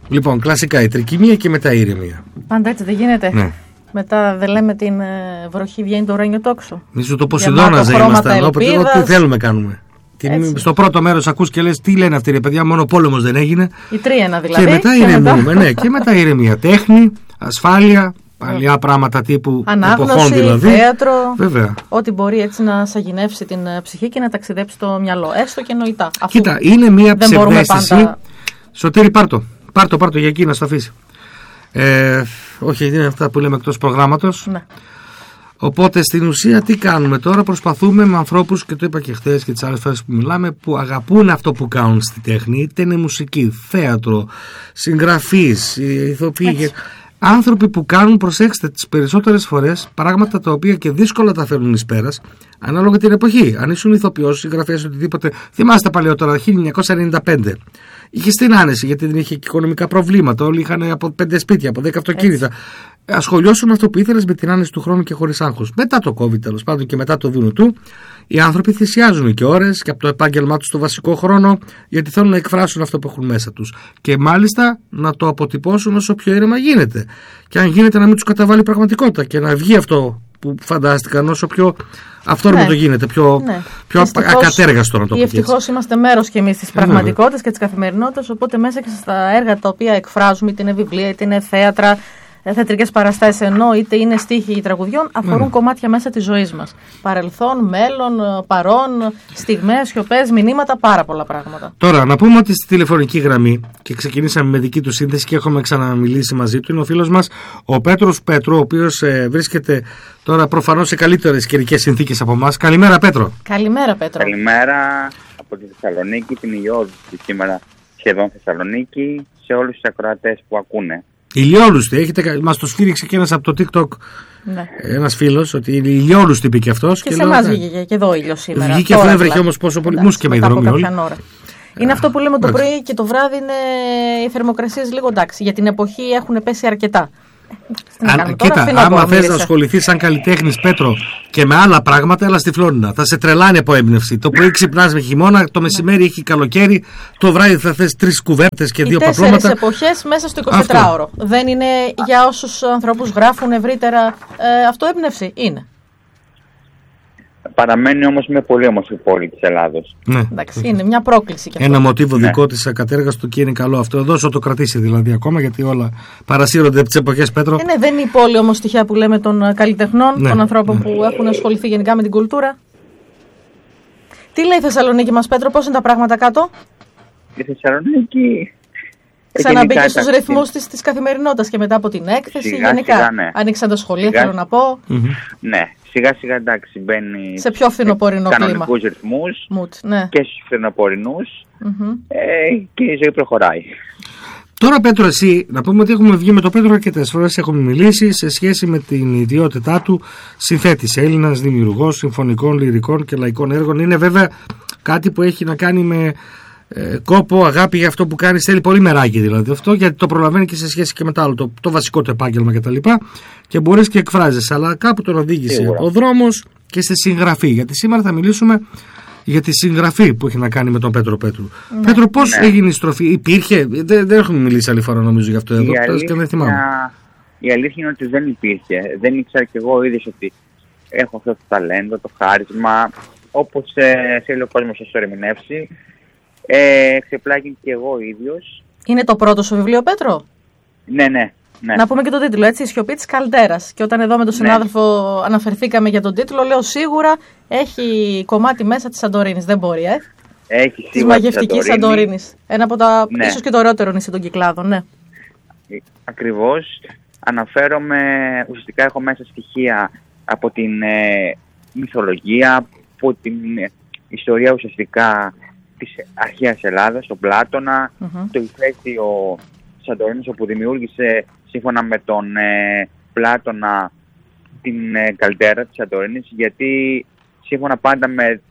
Λοιπόν, κλασικά η τρικυμία και μετά η ηρεμία. Πάντα έτσι δεν γίνεται. Ναι. Μετά δεν λέμε την βροχή βγαίνει το ουράνιο τόξο. Μισό το Ποσειδώνας δεν ήμασταν. Ό,τι θέλουμε κάνουμε. Στο πρώτο μέρος ακούς και λες τι λένε αυτοί ρε παιδιά, μόνο πόλεμος δεν έγινε. Η τρίαινα δηλαδή. Και μετά ηρεμούμε. Ναι, και μετά ηρεμία. Τέχνη, ασφάλεια, παλιά πράγματα τύπου εποχών δηλαδή. Θέατρο. Βέβαια. Ό,τι μπορεί έτσι να σαγηνεύσει την ψυχή και να ταξιδέψει το μυαλό. Έστω και νοητά. Κοίτα, είναι μια ψευδαίσθηση. Πάντα... Σωτήρη, πάρτο για εκεί να στο αφήσει. Όχι, είναι αυτά που λέμε εκτός προγράμματος. Ναι. Οπότε στην ουσία τι κάνουμε τώρα? Προσπαθούμε με ανθρώπους, και το είπα και χθες και τις άλλες φορές που μιλάμε, που αγαπούν αυτό που κάνουν στη τέχνη, είτε είναι μουσική, θέατρο, συγγραφείς, ηθοποιοί, άνθρωποι που κάνουν, προσέξτε, τις περισσότερες φορές πράγματα τα οποία και δύσκολα τα φέρνουν εις πέρας, ανάλογα την εποχή. Αν ήσουν ηθοποιός, συγγραφέας, οτιδήποτε, θυμάστε παλαιότερα, 1995. Είχε στην άνεση γιατί δεν είχε και οικονομικά προβλήματα. Όλοι είχαν από 5 σπίτια, από 10 αυτοκίνητα. Ασχολιώσουν με αυτό που ήθελες, με την άνεση του χρόνου και χωρίς άγχος. Μετά το COVID, τέλος πάντων, και μετά το δούνο του, οι άνθρωποι θυσιάζουν και ώρες και από το επάγγελμά τους το βασικό χρόνο, γιατί θέλουν να εκφράσουν αυτό που έχουν μέσα τους. Και μάλιστα να το αποτυπώσουν όσο πιο ήρεμα γίνεται. Και αν γίνεται να μην τους καταβάλει πραγματικότητα και να βγει αυτό που φαντάστηκαν όσο πιο αυτόρμητο γίνεται, πιο ακατέργαστο να το πω. Ευτυχώς είμαστε μέρος και εμείς της πραγματικότητας και της καθημερινότητας, οπότε μέσα και στα έργα τα οποία εκφράζουμε, είτε είναι βιβλία, είτε είναι θέατρα, θεατρικές παραστάσεις, ενώ είτε είναι στίχοι τραγουδιών, αφορούν κομμάτια μέσα της ζωής μας. Παρελθόν, μέλλον, παρόν, στιγμές, σιωπές, μηνύματα, πάρα πολλά πράγματα. Τώρα, να πούμε ότι στη τηλεφωνική γραμμή, και ξεκινήσαμε με δική του σύνδεση και έχουμε ξαναμιλήσει μαζί του, είναι ο φίλος μας ο Πέτρος Πέτρου, ο οποίος βρίσκεται τώρα προφανώς σε καλύτερες καιρικές συνθήκες από εμάς. Καλημέρα, Πέτρο. Καλημέρα, Πέτρο. Καλημέρα από τη Θεσσαλονίκη, την ηλιόλουστη σήμερα σχεδόν Θεσσαλονίκη, σε όλους τους ακροατές που ακούνε. Ηλιόλουστη, μας το σφύριξε και ένας από το TikTok, ένας φίλος, ότι είναι ηλιόλουστη είπε και αυτός. Και σε εμάς βγήκε και εδώ ήλιο σήμερα. Βγήκε αυτό, έβρεχε όμως πόσο πολύ μους και με υδρόμοι όλοι. Είναι αυτό που λέμε το πρωί και το βράδυ, είναι οι θερμοκρασίες λίγο εντάξει. Για την εποχή έχουν πέσει αρκετά. Κοίτα, άμα θες να ασχοληθείς σαν καλλιτέχνης, Πέτρο, και με άλλα πράγματα, έλα στη Φλόρινα. Θα σε τρελάνει από έμπνευση. Το πρωί ξυπνάς με χειμώνα, το μεσημέρι έχει καλοκαίρι, το βράδυ θα θες 3 κουβέρτες και 2 παπλώματα. 4 εποχές μέσα στο 24ωρο. Δεν είναι για όσους ανθρώπους γράφουν ευρύτερα αυτό έμπνευση? Είναι. Παραμένει όμως μια πολύ όμορφη πόλη της Ελλάδος. Ναι. Εντάξει, είναι μια πρόκληση. Ένα μοτίβο δικό της ακατέργαστο και είναι καλό αυτό. Εδώ σου το κρατήσει δηλαδή ακόμα, γιατί όλα παρασύρονται από τις εποχές, Πέτρο. Ναι, δεν είναι η πόλη όμως τυχαία που λέμε των καλλιτεχνών, των ανθρώπων που έχουν ασχοληθεί γενικά με την κουλτούρα. Τι λέει η Θεσσαλονίκη μας, Πέτρο, πώς είναι τα πράγματα κάτω? Η Θεσσαλονίκη ξαναμπήκε στους ρυθμούς της καθημερινότητας και μετά από την έκθεση. Γενικά, ναι. Ανοίξαν τα σχολεία, θέλω να πω. Ναι. Σιγά σιγά εντάξει μπαίνει σε πιο φθινοπορεινό κλίμα. Κανονικούς ρυθμούς ναι. Και στους φθινοπορεινούς και η ζωή προχωράει. Τώρα, Πέτρο, εσύ, να πούμε ότι έχουμε βγει με τον Πέτρο αρκετές φορές, έχουμε μιλήσει σε σχέση με την ιδιότητά του συνθέτης, Έλληνας δημιουργός συμφωνικών, λυρικών και λαϊκών έργων. Είναι βέβαια κάτι που έχει να κάνει με κόπο, αγάπη για αυτό που κάνει. Θέλει πολύ μεράκι δηλαδή αυτό, γιατί το προλαβαίνει και σε σχέση και με το άλλο, το βασικό του επάγγελμα κτλ. Και μπορείς και εκφράζεσαι, αλλά κάπου τον οδήγησε ο δρόμος και στη συγγραφή. Γιατί σήμερα θα μιλήσουμε για τη συγγραφή που έχει να κάνει με τον Πέτρο Πέτρου. Ναι. Πέτρο, πώς έγινε η στροφή, υπήρχε? Δεν έχουμε μιλήσει άλλη φορά νομίζω γι' αυτό εδώ. Η αλήθεια είναι ότι δεν υπήρχε. Δεν ήξερα κι εγώ ίδιος ότι έχω αυτό το ταλέντο, το χάρισμα. Όπως θέλει ο κόσμος να το ερμηνεύσει. Ξεπλάγει και εγώ ίδιος. Είναι το πρώτο σου βιβλίο, Πέτρο? Ναι. Να πούμε και τον τίτλο, έτσι, η σιωπή της καλτέρας. Και όταν εδώ με τον συνάδελφο αναφερθήκαμε για τον τίτλο, λέω σίγουρα έχει κομμάτι μέσα της Σαντορίνης. Δεν μπορεί, Έχει της μαγευτικής Σαντορίνης. Ένα από τα ίσως και το ωραιότερο νησί των Κυκλάδων, ναι. Ακριβώς. Αναφέρομαι, ουσιαστικά έχω μέσα στοιχεία από την μυθολογία, από την ιστορία ουσιαστικά της αρχαίας Ελλάδας, τον Πλάτωνα, το ηφαίστειο Σαντορίνης, όπου δημιούργησε σύμφωνα με τον Πλάτωνα την καλτέρα της Σαντορίνης, γιατί σύμφωνα πάντα με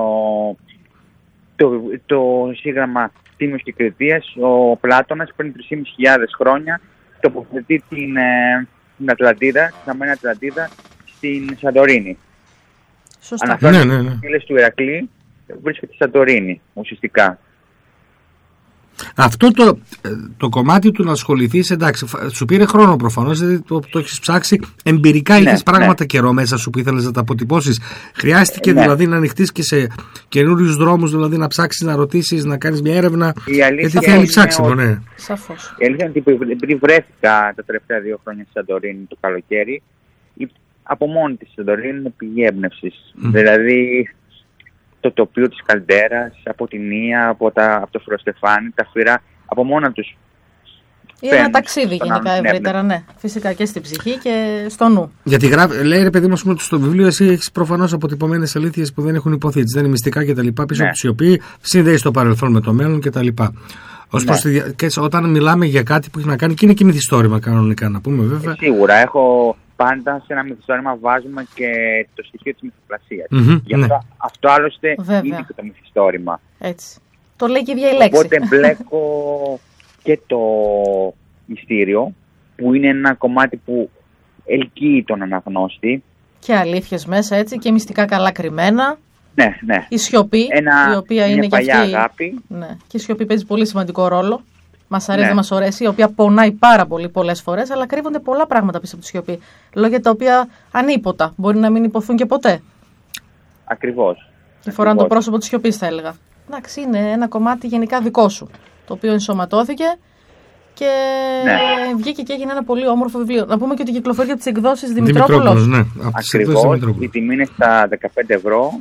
το σύγγραμμα Τίμιος και Κριτίας, ο Πλάτωνας πριν 3.500 χρόνια τοποθετεί την Ατλαντίδα, την χαμένη Ατλαντίδα, στην Σαντορίνη. Σωστά. Αναφέροντας τις στήλες του Ηρακλή, βρίσκεται στη Σαντορίνη ουσιαστικά. Αυτό το κομμάτι του να ασχοληθείς, εντάξει, σου πήρε χρόνο προφανώς, δηλαδή το έχεις ψάξει εμπειρικά, είχες πράγματα καιρό μέσα σου που ήθελες να τα αποτυπώσεις. Χρειάστηκε δηλαδή να ανοιχτείς και σε καινούριους δρόμους, δηλαδή να ψάξεις, να ρωτήσεις, να κάνεις μια έρευνα. Γιατί θέλει ψάξιμο, ναι. Σαφώς. Η αλήθεια είναι ότι επειδή βρέθηκα τα τελευταία 2 χρόνια στη Σαντορίνη το καλοκαίρι, από μόνη της Σαντορίνη είναι πηγή έμπνευσης. Δηλαδή το τοπίο της Καλντέρας, από την Ία, από το Φροστεφάνι, τα Φυρά, από μόνα τους. Είναι ένα ταξίδι γενικά ευρύτερα, ναι. Φυσικά και στην ψυχή και στο νου. Γιατί λέει ρε παιδί μου, ότι στο βιβλίο εσύ έχεις προφανώς αποτυπωμένες αλήθειες που δεν έχουν υποθεί, δεν είναι μυστικά κτλ. Πίσω από τη σιωπή, συνδέεις το παρελθόν με το μέλλον κτλ. Όταν μιλάμε για κάτι που έχει να κάνει, και είναι και μυθιστόρημα κανονικά, να πούμε βέβαια. Σίγουρα, πάντα σε ένα μυθιστόρημα βάζουμε και το στοιχείο της μυθοπλασίας. Γι' αυτό, αυτό άλλωστε είναι και το μυθιστόρημα. Έτσι. Το λέει και η ίδια η λέξη. Οπότε μπλέκω και το μυστήριο, που είναι ένα κομμάτι που ελκύει τον αναγνώστη. Και αλήθειες μέσα, έτσι, και μυστικά καλά κρυμμένα. Ναι. Η σιωπή, η οποία είναι και αυτή. Αγάπη. Ναι. Και η σιωπή παίζει πολύ σημαντικό ρόλο. Μας αρέσει, δεν μας αρέσει, η οποία πονάει πάρα πολύ πολλές φορές, αλλά κρύβονται πολλά πράγματα πίσω από τη σιωπή. Λόγια τα οποία ανίποτα μπορεί να μην υποθούν και ποτέ. Ακριβώς. Και φοράνε το πρόσωπο της σιωπής, θα έλεγα. Εντάξει, είναι ένα κομμάτι γενικά δικό σου, το οποίο ενσωματώθηκε και βγήκε και έγινε ένα πολύ όμορφο βιβλίο. Να πούμε και ότι κυκλοφορεί από τις εκδόσεις Δημητρόπουλος. Ναι, ακριβώς. Η τιμή είναι στα 15 ευρώ.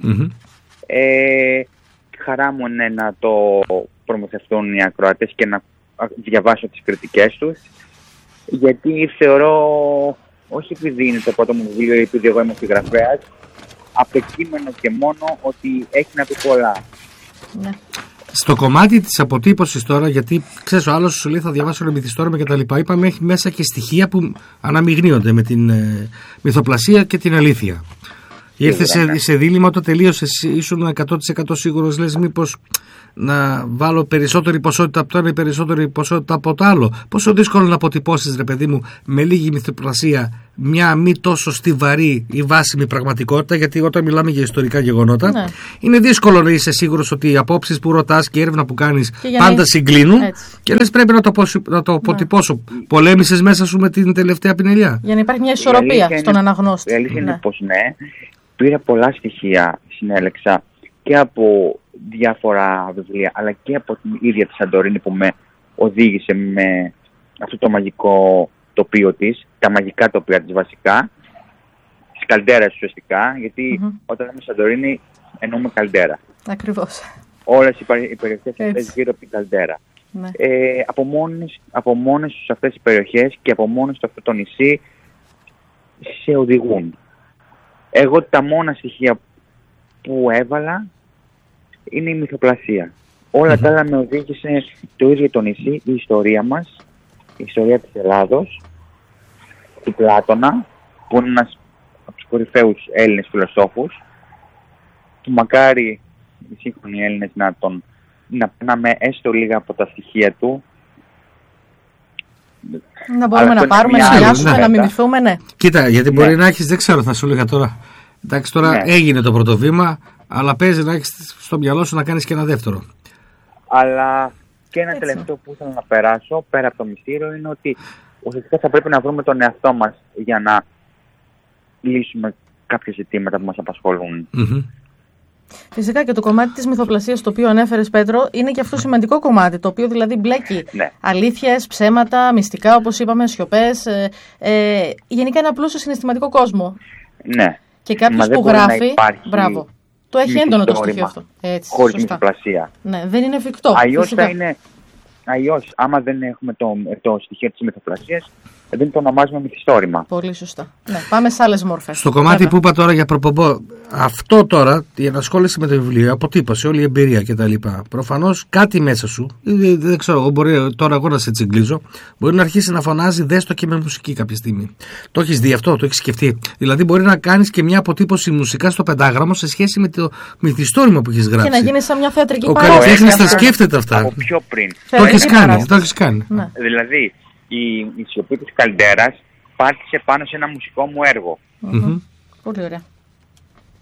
Χαρά μου είναι να το προμηθευτούν οι ακροατές και να διαβάσω τις κριτικές τους, γιατί θεωρώ, όχι επειδή είναι το πρώτο μου βιβλίο ή επειδή εγώ είμαι συγγραφέας, από το κείμενο και μόνο ότι έχει να πει πολλά. Ναι. Στο κομμάτι της αποτύπωσης τώρα, γιατί ξέρεις, ο άλλος σου λέει θα διαβάσω ένα μυθιστόρημα και τα λοιπά, είπαμε έχει μέσα και στοιχεία που αναμειγνύονται με την μυθοπλασία και την αλήθεια. Ήρθε σε δίλημμα όταν τελείωσες, ήσουν 100% σίγουρος, λες μήπως να βάλω περισσότερη ποσότητα από το ένα ή περισσότερη ποσότητα από το άλλο. Πόσο δύσκολο να αποτυπώσεις, ρε παιδί μου, με λίγη μυθοπλασία μια μη τόσο στιβαρή ή βάσιμη πραγματικότητα, γιατί όταν μιλάμε για ιστορικά γεγονότα, είναι δύσκολο να είσαι σίγουρος ότι οι απόψεις που ρωτάς και η έρευνα που κάνεις πάντα συγκλίνουν και λες πρέπει να το αποτυπώσω. Πολέμησες μέσα σου με την τελευταία πινελιά. Για να υπάρχει μια ισορροπία στον αναγνώστη. Η αλήθεια είναι πως πήρα πολλά στοιχεία, συνέλεξα και από διάφορα βιβλία, αλλά και από την ίδια τη Σαντορίνη που με οδήγησε με αυτό το μαγικό τοπίο της, τα μαγικά τοπία της βασικά, της Καλντέρας ουσιαστικά, γιατί όταν λέμε Σαντορίνη εννοούμε Καλντέρα. Ακριβώς. Όλες οι περιοχές αυτές γύρω από την Καλντέρα. Ναι. Από μόνες τους αυτές οι περιοχές και από μόνες του αυτό το νησί σε οδηγούν. Εγώ τα μόνα στοιχεία που έβαλα είναι η μυθοπλασία. Όλα τα άλλα με οδήγησε το ίδιο το νησί, η ιστορία μας, η ιστορία της Ελλάδος, του Πλάτωνα, που είναι ένας από τους κορυφαίους Έλληνες φιλοσόφους, που μακάρι οι σύγχρονοι Έλληνες να περνάμε έστω λίγα από τα στοιχεία του. Να μπορούμε να πάρουμε, να διάσουμε, να μιμηθούμε, ναι. Κοίτα, γιατί μπορεί να έχεις, δεν ξέρω, θα σου έλεγα τώρα. Εντάξει, τώρα έγινε το πρώτο βήμα, αλλά παίζει να έχεις στο μυαλό σου να κάνεις και ένα δεύτερο. Αλλά και ένα τελευταίο που ήθελα να περάσω, πέρα από το μυστήριο, είναι ότι ουσιαστικά θα πρέπει να βρούμε τον εαυτό μας για να λύσουμε κάποια ζητήματα που μας απασχολούν. Φυσικά και το κομμάτι της μυθοπλασίας το οποίο ανέφερες, Πέτρο, είναι και αυτό σημαντικό κομμάτι, το οποίο δηλαδή μπλέκει αλήθειες, ψέματα, μυστικά, όπως είπαμε, σιωπές, γενικά ένα πλούσιο συναισθηματικό κόσμο. Ναι. Και κάποιος που γράφει, μπράβο, το έχει έντονο το στοιχείο αυτό. Έτσι, χωρίς μυθοπλασία. Ναι, δεν είναι εφικτό. Αλλιώς, άμα δεν έχουμε το στοιχείο της μυθοπλασίας, δεν το ονομάζουμε μυθιστόρημα. Πολύ σωστά. Ναι, πάμε σε άλλες μόρφες. Στο κομμάτι που είπα τώρα για προπομπό, αυτό τώρα, η ενασχόληση με το βιβλίο, η αποτύπωση, όλη η εμπειρία κτλ. Προφανώς κάτι μέσα σου, δεν ξέρω, μπορεί τώρα εγώ να σε τσιγκλίζω, μπορεί να αρχίσει να φωνάζει δέστο και με μουσική κάποια στιγμή. Το έχεις δει αυτό, το έχεις σκεφτεί. Δηλαδή, μπορεί να κάνεις και μια αποτύπωση μουσικά στο πεντάγραμμο σε σχέση με το μυθιστόρημα που έχεις γράψει. Και να γίνει σαν μια θεατρική παράσταση. Ο καλλιτέχνης τα σκέφτεται αυτά. Από πιο πριν. Το έχεις κάνει. Ναι. Δηλαδή, η σιωπή της Καλντέρας πάτησε πάνω σε ένα μουσικό μου έργο. Πολύ ωραία.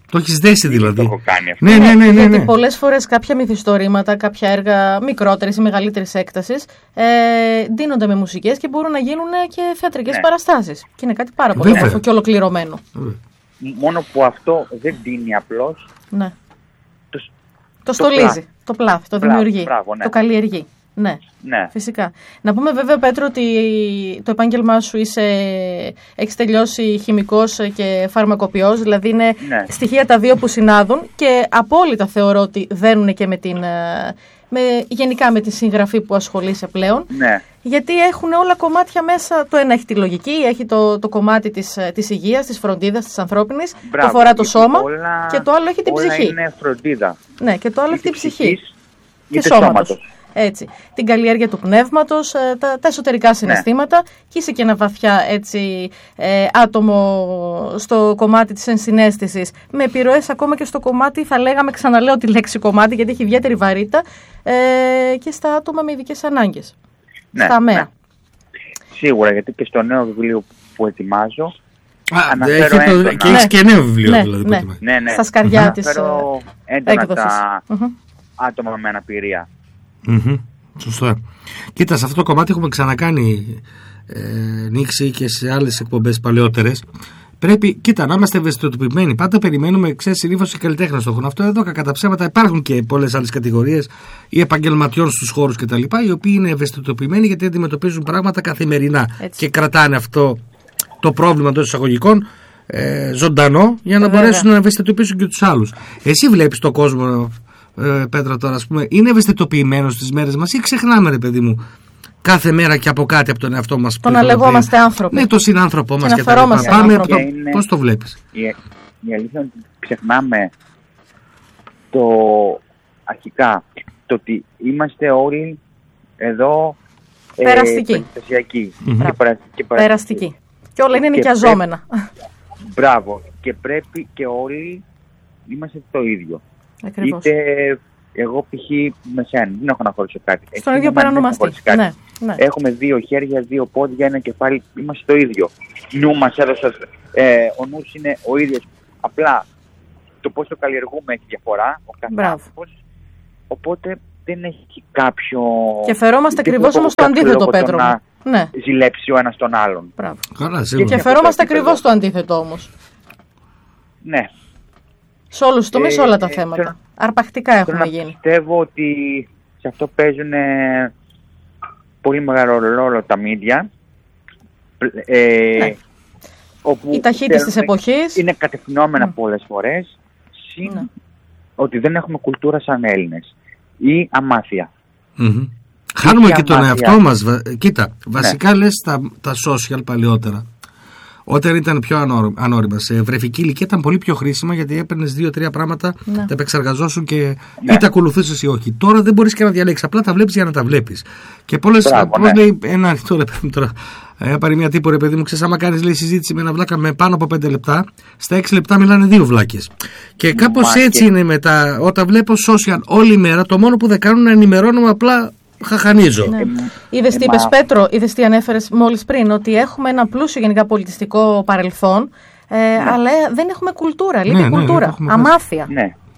Το έχεις δέσει δηλαδή. Το έχω κάνει αυτό. Ναι. Γιατί πολλές φορές κάποια μυθιστορήματα, κάποια έργα μικρότερης ή μεγαλύτερης έκτασης ντύνονται με μουσικές και μπορούν να γίνουν και θεατρικές παραστάσεις. Και είναι κάτι πάρα πολύ όμορφο και ολοκληρωμένο. Μόνο που αυτό δεν ντύνει απλώς. Ναι. Το στολίζει, το πλάθει, το δημιουργεί, το καλλιεργεί. Ναι, φυσικά. Να πούμε βέβαια, Πέτρο, ότι το επάγγελμά σου έχεις τελειώσει χημικός και φαρμακοποιός, δηλαδή είναι στοιχεία τα δύο που συνάδουν και απόλυτα θεωρώ ότι δένουν και γενικά με τη συγγραφή που ασχολείσαι πλέον. Ναι. Γιατί έχουν όλα κομμάτια μέσα. Το ένα έχει τη λογική, έχει το κομμάτι της υγείας, της φροντίδας, της ανθρώπινης, το αφορά το σώμα και το άλλο έχει την ψυχή. Όλα είναι φροντίδα. Ναι, και το άλλο έχει την ψυχή και σώματος. Έτσι. Την καλλιέργεια του πνεύματος, τα εσωτερικά συναισθήματα και είσαι και ένα βαθιά άτομο στο κομμάτι της ενσυναίσθησης, με επιρροές ακόμα και στο κομμάτι, θα λέγαμε, ξαναλέω τη λέξη κομμάτι γιατί έχει ιδιαίτερη βαρύτητα, και στα άτομα με ειδικές ανάγκες. Στα ΑΜΕΑ. Ναι. Σίγουρα, γιατί και στο νέο βιβλίο που ετοιμάζω και έχεις και νέο βιβλίο δηλαδή. Ναι. Στα σκαριά της έκδοσης. Τα άτομα με αναπηρία. Σωστά. Κοίτα, σε αυτό το κομμάτι έχουμε ξανακάνει νήξη και σε άλλες εκπομπές παλαιότερες. Πρέπει, κοίτα, να είμαστε ευαισθητοποιημένοι. Πάντα περιμένουμε, ξέρεις, συνήθως οι καλλιτέχνες το έχουν αυτό. Εδώ, κατά ψέματα, υπάρχουν και πολλές άλλες κατηγορίες ή επαγγελματιών στους χώρους κτλ. Οι οποίοι είναι ευαισθητοποιημένοι γιατί αντιμετωπίζουν πράγματα καθημερινά. Έτσι. Και κρατάνε αυτό το πρόβλημα των εισαγωγικών ζωντανό για να μπορέσουν να ευαισθητοποιήσουν και τους άλλους. Εσύ βλέπεις τον κόσμο, Πέτρα, τώρα, ας πούμε, είναι ευαισθητοποιημένος στις μέρες μας ή ξεχνάμε, ρε παιδί μου, κάθε μέρα και από κάτι από τον εαυτό μας? Το να λεγόμαστε άνθρωποι. Ναι, το συνάνθρωπό μας και τα λοιπά. Πάμε πώς το βλέπεις? Η αλήθεια είναι ότι ξεχνάμε αρχικά το ότι είμαστε όλοι εδώ περαστικοί. Και όλα είναι νοικιαζόμενα. Μπράβο. Και πρέπει και όλοι είμαστε το ίδιο. Ακριβώς. Είτε εγώ π.χ. με σένα, δεν έχω να χωρίσω κάτι. Στον ίδιο παρανομαστή. Ναι. Έχουμε δύο χέρια, δύο πόδια, ένα κεφάλι, είμαστε το ίδιο. Νου μας έδωσε, ο νους είναι ο ίδιος. Απλά το πώς το καλλιεργούμε έχει διαφορά, ο κάθε άνθρωπος. Οπότε δεν έχει κάποιο. Και φερόμαστε ακριβώς όμως το αντίθετο, Πέτρο. Να ζηλέψει ο ένας τον άλλον. Και φερόμαστε ακριβώς το αντίθετο όμως. Ναι. Σε όλους τους τομείς, όλα τα θέματα. Αρπακτικά έχουμε γίνει. Πιστεύω ότι σε αυτό παίζουν πολύ μεγάλο ρόλο τα media. Όπου οι ταχύτητες της εποχής είναι κατευθυνόμενα πολλές φορές. Ότι δεν έχουμε κουλτούρα σαν Έλληνες ή αμάθεια. Χάνουμε και τον εαυτό μας. Κοίτα, βασικά λες τα social παλαιότερα, όταν ήταν πιο ανώριμα, σε βρεφική ηλικία ήταν πολύ πιο χρήσιμα γιατί έπαιρνες 2-3 πράγματα, τα επεξεργαζόσουν και ή τα ακολουθήσεις ή όχι. Τώρα δεν μπορείς και να διαλέξεις, απλά τα βλέπεις για να τα βλέπεις. Και πολλές λέει ένα ανοιχτό, τώρα πάρει μια τύπο, ρε παιδί μου, ξέρεις, άμα κάνεις, λέει, συζήτηση με ένα βλάκα με πάνω από 5 λεπτά, στα 6 λεπτά μιλάνε 2 βλάκες. Και κάπως έτσι είναι μετά. Όταν βλέπω social όλη μέρα, το μόνο που δεν κάνουν είναι να ενημερώνουμε, απλά χαχανίζω. Είδες τι είπες, Πέτρο, είδες τι ανέφερες μόλις πριν, ότι έχουμε ένα πλούσιο γενικά πολιτιστικό παρελθόν, αλλά δεν έχουμε κουλτούρα, λείπει κουλτούρα, αμάθεια.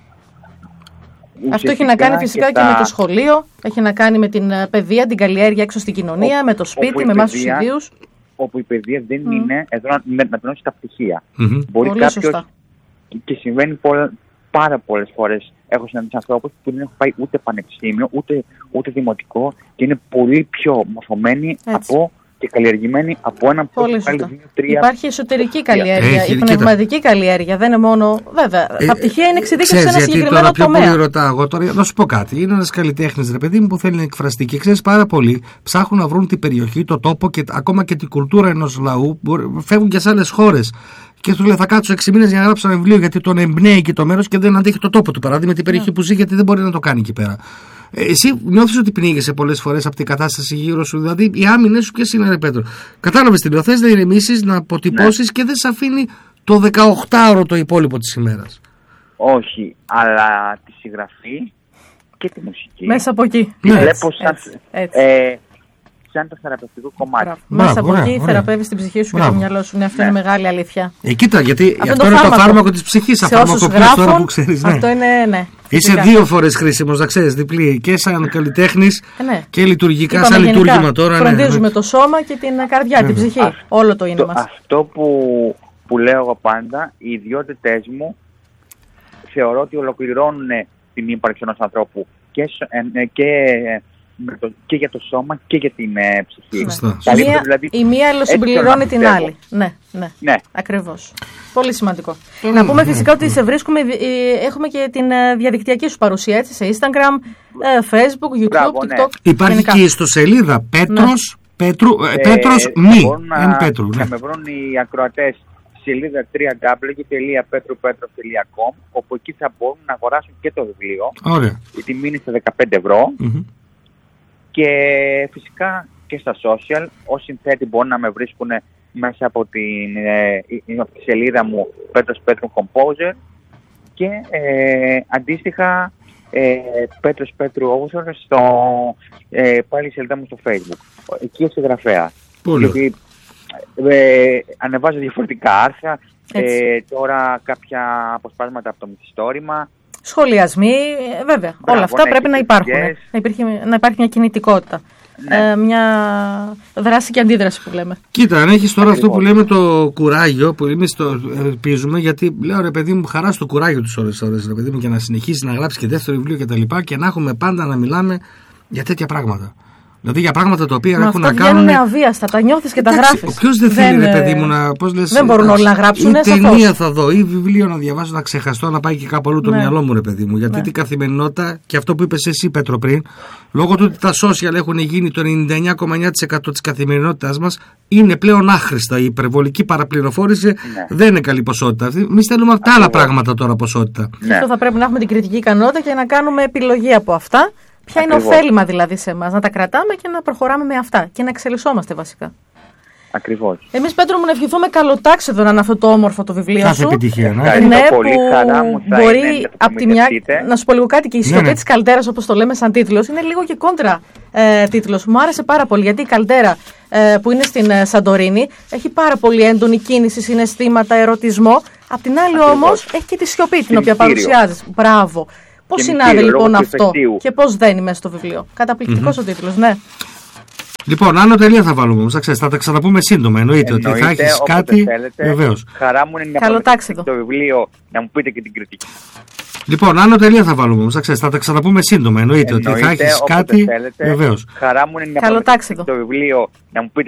Αυτό έχει να κάνει φυσικά και με το σχολείο, έχει να κάνει με την παιδεία, την καλλιέργεια έξω στην κοινωνία, με το σπίτι, με εμάς τους ιδίους. Όπου η παιδεία δεν είναι εδώ να τονώσει τα πτυχία. Μπορεί κάποιος, και συμβαίνει πάρα πολλές φορές, έχω συναντήσει ανθρώπους που δεν έχουν πάει ούτε πανεπιστήμιο, ούτε δημοτικό και είναι πολύ πιο μορφωμένοι από και καλλιεργημένοι από έναν που έχει πάει 2-3. Υπάρχει εσωτερική καλλιέργεια, η πνευματική καλλιέργεια. Δεν είναι μόνο. Βέβαια, τα πτυχία είναι εξειδίκευση σε ένα συγκεκριμένο τομέα. Πιο πολύ ρωτάω εγώ τώρα, να σου πω κάτι. Είναι ένας καλλιτέχνης, ρε παιδί μου, που θέλει να εκφραστεί και ξέρεις πάρα πολύ. Ψάχνουν να βρουν την περιοχή, το τόπο και ακόμα και την κουλτούρα ενός λαού. Φεύγουν και σε άλλες χώρες. Και του λέει: θα κάτσω 6 μήνες για να γράψω ένα βιβλίο γιατί τον εμπνέει και το μέρος και δεν αντέχει το τόπο του. Παράδειγμα, την περιοχή που ζει, γιατί δεν μπορεί να το κάνει εκεί πέρα. Εσύ νιώθεις ότι πνίγεσαι πολλές φορές από την κατάσταση γύρω σου, δηλαδή οι άμυνες σου, ποιες είναι, ρε Πέτρο? Κατάλαβες τι λέω? Θες να ηρεμήσεις, να αποτυπώσεις και δεν σε αφήνει το 18ωρο το υπόλοιπο της ημέρας. Όχι, αλλά τη συγγραφή και τη μουσική. Μέσα από εκεί. Τη βλέπω σαν. σαν το θεραπευτικό κομμάτι. Μέσα από εκεί θεραπεύει την ψυχή σου και το μυαλό σου. Ναι, αυτό είναι μεγάλη αλήθεια. Κοίτα, γιατί αυτό είναι το φάρμακο της ψυχής. Τώρα που ξέρεις. Αυτό είναι, ναι. Είσαι 2 φορές χρήσιμος, να ξέρεις, διπλή. Και σαν καλλιτέχνης και λειτουργικά, σαν λειτουργήμα τώρα. Φροντίζουμε το σώμα και την καρδιά, την ψυχή. Όλο το είναι μας. Αυτό που λέω εγώ πάντα, οι ιδιότητες μου θεωρώ ότι ολοκληρώνουν την ύπαρξη ενός ανθρώπου και για το σώμα και για την ψυχή. Η μία αλληλοσυμπληρώνει την άλλη. Ναι. Ακριβώς. Πολύ σημαντικό. Να πούμε φυσικά ότι σε βρίσκουμε, έχουμε και την διαδικτυακή σου παρουσία, έτσι, σε Instagram, Facebook, YouTube, TikTok. Υπάρχει και η ιστοσελίδα Πέτρος Μη. Να με βρουν οι ακροατές σελίδα www.petropetros.com, όπου εκεί θα μπορούν να αγοράσουν και το βιβλίο. Ωραία. Η τιμή είναι στα 15 ευρώ. Και φυσικά και στα social, ως συνθέτη μπορούν να με βρίσκουν μέσα από τη σελίδα μου Πέτρος Πέτρου Composer και αντίστοιχα Πέτρος Πέτρου Author πάλι σελίδα μου στο Facebook. Εκεί ως συγγραφέα. Γιατί ανεβάζω διαφορετικά άρθρα, τώρα κάποια αποσπάσματα από το μυθιστόρημα. Σχολιασμοί, βέβαια. Όλα αυτά πρέπει να υπάρχουν. Να υπάρχει μια κινητικότητα. Μια δράση και αντίδραση που λέμε. Κοίτα, αν έχεις τώρα αυτό που λέμε το κουράγιο, που εμείς το ελπίζουμε, γιατί λέω ρε παιδί μου, χαρά στο κουράγιο τους ώρες, ρε παιδί μου, και να συνεχίσει να γράψει και δεύτερο βιβλίο κτλ. Και να έχουμε πάντα να μιλάμε για τέτοια πράγματα. Δηλαδή για πράγματα τα οποία έχουν να κάνουν. Είναι αβίαστα, τα νιώθεις και τα γράφεις. Ποιος δεν θέλει, ρε παιδί μου, να. Πώς λες, δεν μπορούν όλοι να γράψουν. Ή ταινία θα δω, ή βιβλίο να διαβάσω, να ξεχαστώ, να πάει και κάπου αλλού το μυαλό μου, ρε παιδί μου. Γιατί την καθημερινότητα και αυτό που είπες εσύ, Πέτρο, πριν, λόγω του ότι τα social έχουν γίνει το 99,9% της καθημερινότητάς μας, είναι πλέον άχρηστα. Η υπερβολική παραπληροφόρηση δεν είναι καλή ποσότητα. Εμείς θέλουμε αυτά άλλα πράγματα τώρα ποσότητα. Αυτό θα πρέπει να έχουμε την κριτική ικανότητα και να κάνουμε επιλογή από αυτά. Ποια είναι ωφέλιμα δηλαδή σε εμάς, να τα κρατάμε και να προχωράμε με αυτά και να εξελισσόμαστε βασικά. Ακριβώς. Εμείς, Πέτρο μου, να ευχηθούμε καλοτάξιδο να είναι αυτό το όμορφο το βιβλίο Κάθε σου. επιτυχία, Ναι, πολύ, χαρά μου θα μπορεί είναι, από τη μια. Να σου πω λίγο κάτι, και η σιωπή της Καλτέρας, όπως το λέμε σαν τίτλος, είναι λίγο και κόντρα τίτλος. Μου άρεσε πάρα πολύ, γιατί η Καλτέρα που είναι στην Σαντορίνη έχει πάρα πολύ έντονη κίνηση, συναισθήματα, ερωτισμό. Απ' την άλλη όμως έχει και τη σιωπή την οποία παρουσιάζεις. Μπράβο. Πώς συνάδει λοιπόν αυτό και πώς δένει μέσα στο βιβλίο. Καταπληκτικός ο τίτλος, ναι. Λοιπόν, άνω τελεία θα βάλουμε όμως. Θα τα ξαναπούμε σύντομα. Εννοείται ότι θα έχεις κάτι. Βεβαίως. Χαρά μου είναι να παρουσιάσετε το βιβλίο, να μου πείτε και την κριτική. Λοιπόν, άνω τελεία θα βάλουμε όμως. Θα τα ξαναπούμε σύντομα. Εννοείται ότι θα έχεις κάτι. Βεβαίως. Χαρά μου είναι να παρουσιάσετε το βιβλίο, να μου πείτε